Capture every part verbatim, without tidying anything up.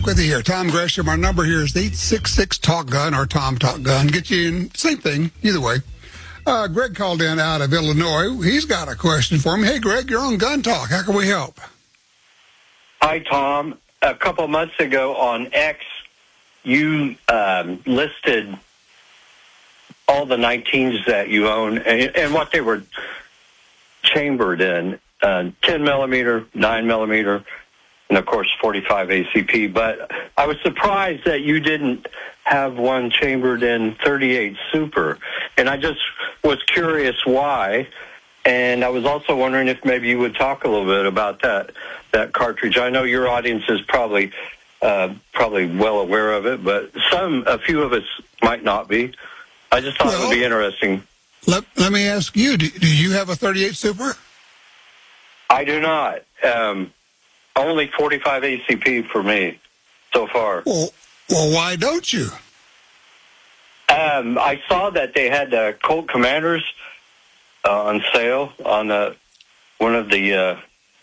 With you here, Tom Gresham. Our number here is eight six six talk gun or Tom Talk Gun. Get you in, same thing, either way. Uh, Greg called in out of Illinois. He's got a question for me. Hey, Greg, you're on Gun Talk. How can we help? Hi, Tom. A couple months ago on X, you um, listed all the nineteens that you own and, and what they were chambered in, uh, ten millimeter, nine millimeter, and, of course, forty-five A C P. But I was surprised that you didn't have one chambered in thirty-eight Super. And I just was curious why. And I was also wondering if maybe you would talk a little bit about that that cartridge. I know your audience is probably uh, probably well aware of it, but some, a few of us might not be. I just thought well, it would be interesting. Let, let me ask you, do, do you have a thirty-eight Super? I do not. Um Only forty-five A C P for me so far. Well, well why don't you? Um, I saw that they had uh, Colt Commanders uh, on sale on uh, one of the uh,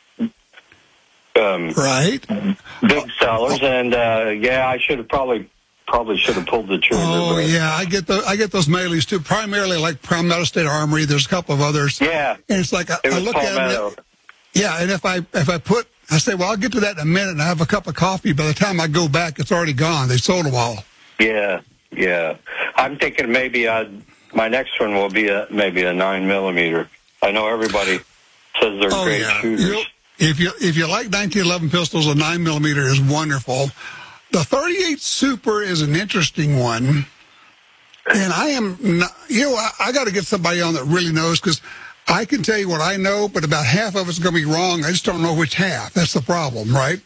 um, right big sellers, and uh, yeah, I should have probably probably should have pulled the trigger. Oh but, yeah, I get the I get those mailings too. Primarily like Palmetto State Armory. There's a couple of others. Yeah, and it's like I, it I look Palmetto. at it. Yeah, and if I if I put I say, well, I'll get to that in a minute and I have a cup of coffee. By the time I go back, it's already gone. They sold them all. Yeah, yeah. I'm thinking maybe I, my next one will be a, maybe a nine millimeter. I know everybody says they're oh, great yeah. shooters. You'll, if you if you like nineteen eleven pistols, a nine millimeter is wonderful. The thirty-eight Super is an interesting one, and I am not, you know I, I got to get somebody on that really knows, because I can tell you what I know, but about half of it's going to be wrong. I just don't know which half. That's the problem, right?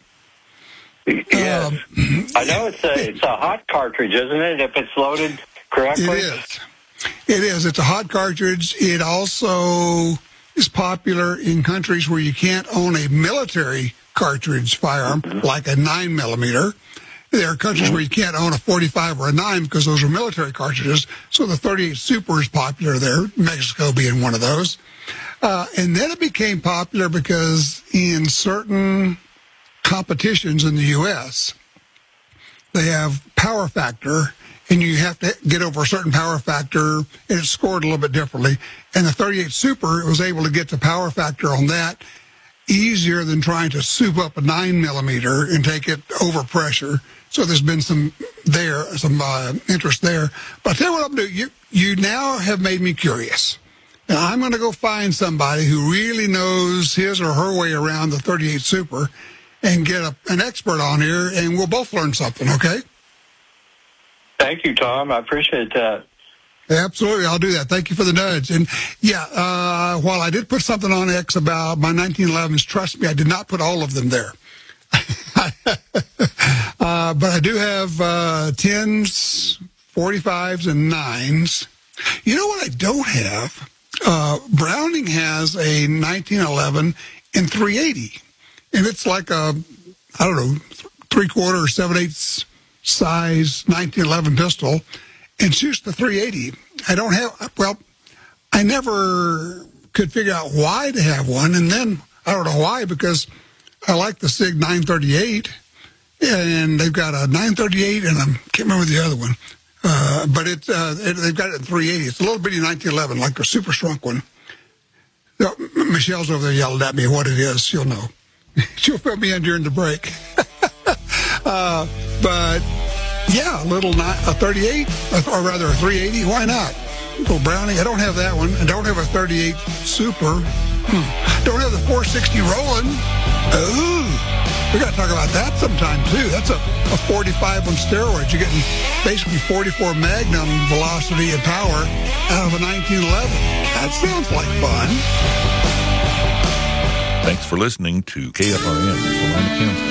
Yes. Um, I know it's a it's a hot cartridge, isn't it? If it's loaded correctly, it is. It is. It's a hot cartridge. It also is popular in countries where you can't own a military cartridge firearm, mm-hmm. like a nine millimeter. There are countries mm-hmm. where you can't own a forty-five or a nine because those are military cartridges. So the thirty-eight Super is popular there, Mexico being one of those. Uh, and then it became popular because in certain competitions in the U S, they have power factor, and you have to get over a certain power factor, and it's scored a little bit differently. And the thirty-eight Super was able to get the power factor on that easier than trying to soup up a nine millimeter and take it over pressure. So there's been some there, some uh, interest there. But I'll tell you what I'm doing. You, you now have made me curious. And I'm going to go find somebody who really knows his or her way around the thirty-eight Super and get a, an expert on here, and we'll both learn something, okay? Thank you, Tom. I appreciate that. Absolutely, I'll do that. Thank you for the nudge. And, yeah, uh, while I did put something on X about my nineteen elevens, trust me, I did not put all of them there. uh, but I do have uh, tens, forty-fives, and nines. You know what I don't have? Uh, Browning has a nineteen eleven in three eighty, and it's like a, I don't know, three-quarter or seven-eighths size nineteen eleven pistol, and shoots the three eighty. I don't have, well, I never could figure out why to have one, and then I don't know why, because I like the SIG nine thirty-eight, and they've got a nine thirty-eight, and I can't remember the other one. Uh, but it, uh, it, they've got it in three eighty. It's a little bitty nineteen eleven, like a super shrunk one. You know, Michelle's over there yelling at me what it is. She'll know. She'll fill me in during the break. uh, but, yeah, a little ni- a thirty-eight, or rather a three eighty. Why not? A little Browning. I don't have that one. I don't have a thirty-eight Super. Hmm. Don't have the four sixty Roland. Ooh. We got to talk about that sometime, too. That's a, a forty-five on steroids. You're getting basically forty-four Magnum velocity and power out of a nineteen eleven. That sounds like fun. Thanks for listening to K F R N, Salina, Kansas.